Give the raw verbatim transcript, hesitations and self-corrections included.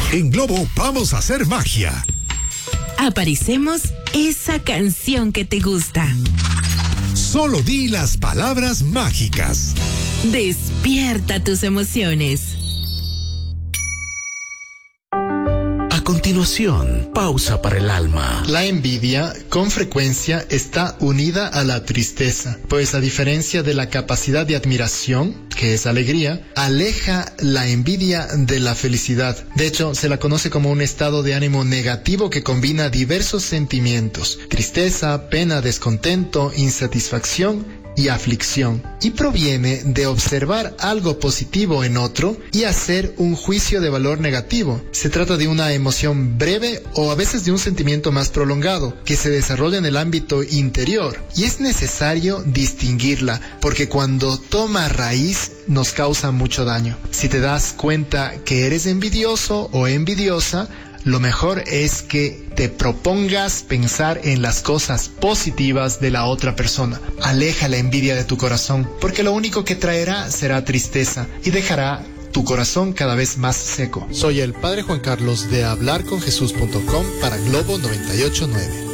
En Globo vamos a hacer magia. Aparecemos esa canción que te gusta. Solo di las palabras mágicas. Despierta tus emociones. A continuación, pausa para el alma. La envidia, con frecuencia, está unida a la tristeza, pues a diferencia de la capacidad de admiración, que es alegría, aleja la envidia de la felicidad. De hecho, se la conoce como un estado de ánimo negativo que combina diversos sentimientos: tristeza, pena, descontento, insatisfacción y aflicción, y proviene de observar algo positivo en otro y hacer un juicio de valor negativo. Se trata de una emoción breve o a veces de un sentimiento más prolongado que se desarrolla en el ámbito interior, y es necesario distinguirla porque cuando toma raíz nos causa mucho daño. Si te das cuenta que eres envidioso o envidiosa, lo mejor es que te propongas pensar en las cosas positivas de la otra persona. Aleja la envidia de tu corazón, porque lo único que traerá será tristeza y dejará tu corazón cada vez más seco. Soy el Padre Juan Carlos de hablar con jesús punto com para Globo noventa y ocho punto nueve.